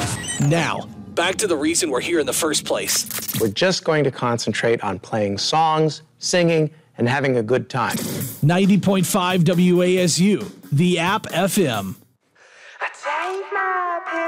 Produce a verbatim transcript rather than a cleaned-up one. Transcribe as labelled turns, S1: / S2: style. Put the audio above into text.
S1: Now, back to the reason we're here in the first place.
S2: We're just going to concentrate on playing songs, singing, and having a good time.
S1: ninety point five W A S U, the App F M.